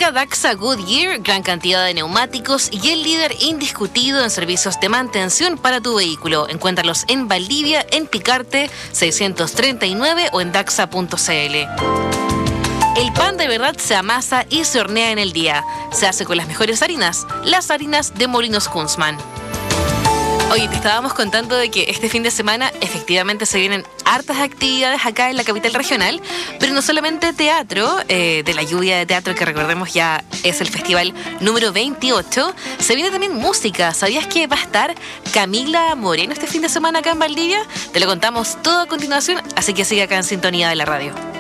Marca Daxa Goodyear, gran cantidad de neumáticos y el líder indiscutido en servicios de mantención para tu vehículo. Encuéntralos en Valdivia, en Picarte 639 o en daxa.cl. El pan de verdad se amasa y se hornea en el día. Se hace con las mejores harinas, las harinas de Molinos Kunzmann. Oye, te estábamos contando de que este fin de semana efectivamente se vienen hartas actividades acá en la capital regional, pero no solamente teatro, de la lluvia de teatro, que recordemos ya es el festival número 28, se viene también música. ¿Sabías que va a estar Camila Moreno este fin de semana acá en Valdivia? Te lo contamos todo a continuación, así que sigue acá en sintonía de la radio.